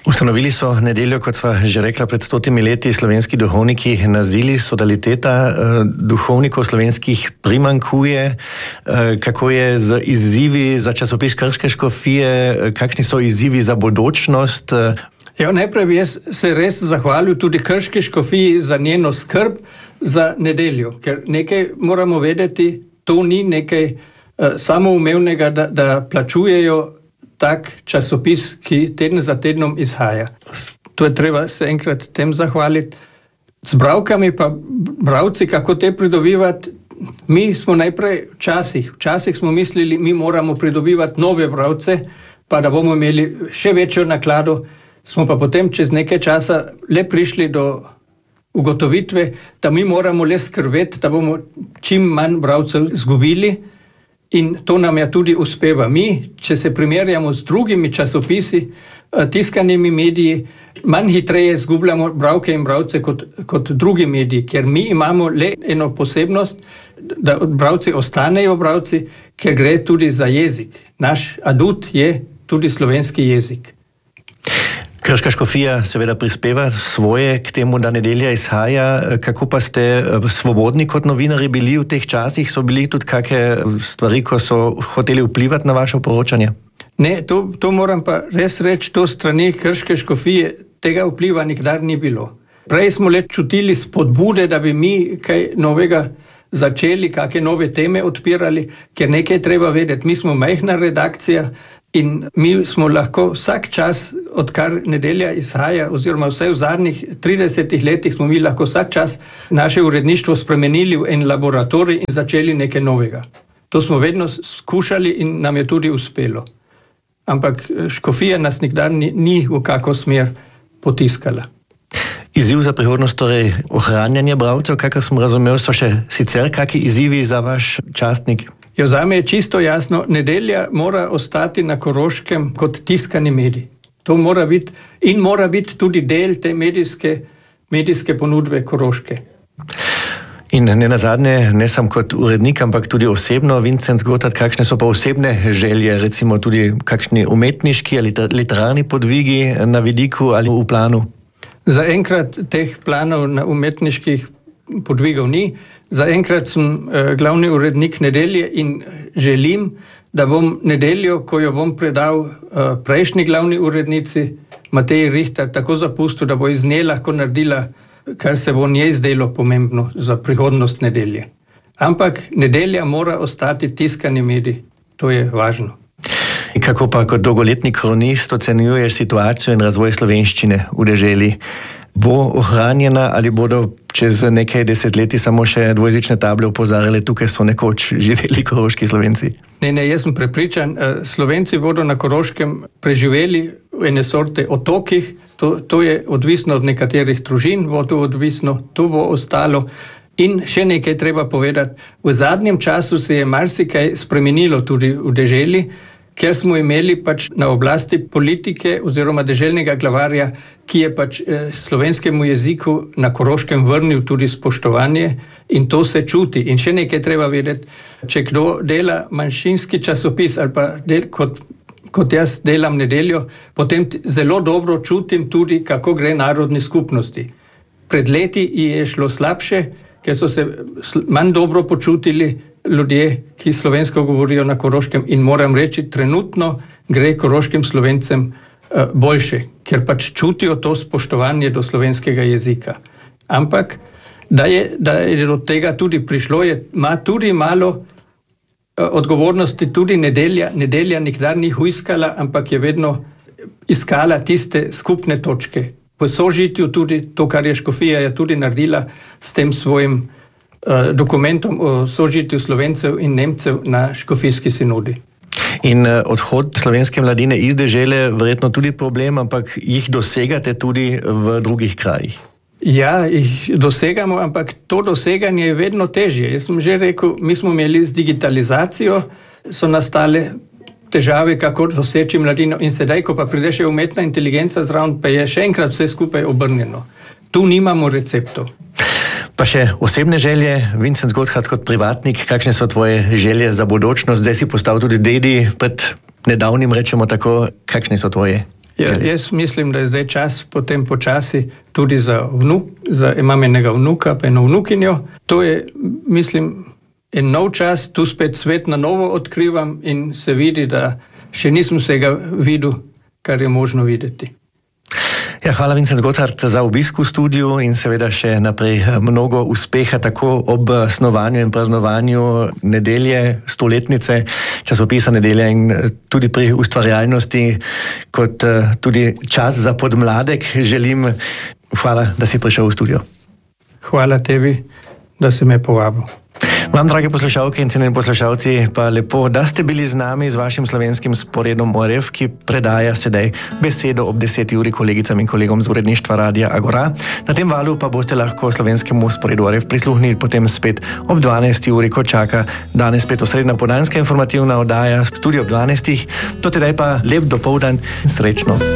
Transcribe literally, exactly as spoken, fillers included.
Ustanovili so nedeljo, kot sva že rekla, pred stotimi leti slovenski duhovniki nazili sodaliteta. Duhovnikov slovenskih primankuje. Kako je z izzivi za časopis Krške škofije? Kakšni so izzivi za bodočnost? Ja, najprej bi jaz se res zahvalil tudi Krški škofiji za njeno skrb za nedeljo, ker nekaj moramo vedeti, to ni nekaj uh, samoumevnega, da, da plačujejo tak časopis, ki teden za tednom izhaja. To je treba se enkrat tem zahvaliti. Z bralkami pa bralci, kako te pridobivati, mi smo najprej včasih, včasih smo mislili, mi moramo pridobivati nove bralce, pa da bomo imeli še večjo naklado, smo pa potem čez nekaj časa le prišli do ugotovitve, da mi moramo le skrbeti, da bomo čim manj bralcev izgubili. In to nam je tudi uspeva. Mi, če se primerjamo z drugimi časopisi, tiskanimi mediji, manj hitreje izgubljamo bralke in bralce kot, kot drugi mediji, ker mi imamo le eno posebnost, da bralci ostanejo bralci, ker gre tudi za jezik. Naš adut je tudi slovenski jezik. Krška škofija seveda prispeva svoje k temu, da nedelja izhaja. Kako pa ste svobodni kot novinari bili v teh časih? So bili tudi kakšne stvari, ko so hoteli vplivati na vaše poročanje? Ne, to, to moram pa res reči, to strani Krške škofije tega vpliva nikdar ni bilo. Prej smo le čutili spodbude, da bi mi kaj novega začeli, kakšne nove teme odpirali, ker nekaj treba vedeti. Mi smo majhna redakcija, in mi smo lahko vsak čas, odkar nedelja izhaja, oziroma vsaj v zadnjih tridesetih letih smo mi lahko vsak čas naše uredništvo spremenili v en laboratorij in začeli nekaj novega. To smo vedno skušali in nam je tudi uspelo. Ampak škofija nas nikdar ni, ni v kako smer potiskala. Izziv za prihodnost, torej ohranjanje bralcev, kakor sem razumel, so še sicer kakšni izzivi za vaš častnik? Jo, zame je čisto jasno, nedelja mora ostati na Koroškem kot tiskani medij. To mora biti in mora biti tudi del te medijske, medijske ponudbe Koroške. In ne nazadnje, ne samo kot urednik, ampak tudi osebno, Vincent Zgotard, kakšne so pa osebne želje, recimo tudi kakšni umetniški ali literarni podvigi na vidiku ali v planu? Zaenkrat teh planov na umetniških podvigov ni. Zaenkrat sem eh, glavni urednik nedelje in želim, da bom nedeljo, ko jo bom predal eh, prejšnji glavni urednici, Mateji Rihtar, tako zapustil, da bo iz nje lahko naredila, kar se bo njej zdelo pomembno za prihodnost nedelje. Ampak nedelja mora ostati tiskani medij. To je važno. In kako pa kot dolgoletni kronist ocenjuješ situacijo in razvoj slovenščine v deželi? Bo ohranjena ali bodo čez nekaj desetletij samo še dvojezične table opozarjale, tukaj so nekoč živeli koroški Slovenci? Ne, ne, jaz sem prepričan, Slovenci bodo na Koroškem preživeli v ene sorte otokih, to, to je odvisno od nekaterih družin, bo to odvisno, to bo ostalo. In še nekaj treba povedati, v zadnjem času se je marsikaj spremenilo tudi v deželi, ker smo imeli pač na oblasti politike oziroma deželnega glavarja, ki je pač eh, slovenskemu jeziku na Koroškem vrnil tudi spoštovanje in to se čuti. In še nekaj treba vedeti, če kdo dela manjšinski časopis ali pa del, kot, kot jaz delam nedeljo, potem zelo dobro čutim tudi, kako gre narodni skupnosti. Pred leti je šlo slabše, ker so se manj dobro počutili ljudje, ki slovensko govorijo na Koroškem in moram reči, trenutno gre koroškim Slovencem uh, boljše, ker pač čutijo to spoštovanje do slovenskega jezika. Ampak, da je, da je do tega tudi prišlo, je, ima tudi malo uh, odgovornosti, tudi nedelja. Nedelja nikdar ni huiskala, ampak je vedno iskala tiste skupne točke. Po sožitju tudi to, kar je škofija je tudi naredila s tem svojim dokumentom o sožitju Slovencev in Nemcev na škofijski sinodi. In odhod slovenske mladine iz dežele verjetno tudi problem, ampak jih dosegate tudi v drugih krajih. Ja, jih dosegamo, ampak to doseganje je vedno težje. Jaz sem že rekel, mi smo imeli z digitalizacijo, so nastale težave, kako doseči mladino in sedaj, ko pa pride še umetna inteligenca zraven, pa je še enkrat vse skupaj obrnjeno. Tu nimamo receptov. Pa še osebne želje, Vincent Zgotard kot privatnik, kakšne so tvoje želje za bodočnost? Zdaj si postal tudi dedi, pred nedavnim rečemo tako, kakšne so tvoje? Ja, jaz mislim, da je zdaj čas potem počasi tudi za vnuk, za, imam enega vnuka, pa eno vnukinjo. To je, mislim, en nov čas, tu spet svet na novo odkrivam in se vidi, da še nisem vsega videl, kar je možno videti. Ja, hvala Vincent Gotthard za obisk v studiu in seveda še naprej mnogo uspeha tako ob snovanju in praznovanju nedelje, stoletnice časopisa Nedelja in tudi pri ustvarjalnosti kot tudi čas za podmladek. Želim, hvala, da si prišel v studio. Hvala tebi, da si me povabil. Vam, drage poslušalke in cenjeni poslušalci, pa lepo, da ste bili z nami, z vašim slovenskim sporedom O R F, ki predaja sedaj besedo ob deseti uri kolegicam in kolegom z uredništva Radia Agora. Na tem valu pa boste lahko slovenskemu sporedu O R F prisluhnili potem spet ob dvanajsti uri, ko čaka danes spet osrednja podanska informativna oddaja, studio ob dvanajstih. Do tedaj pa lep dopoldan in srečno.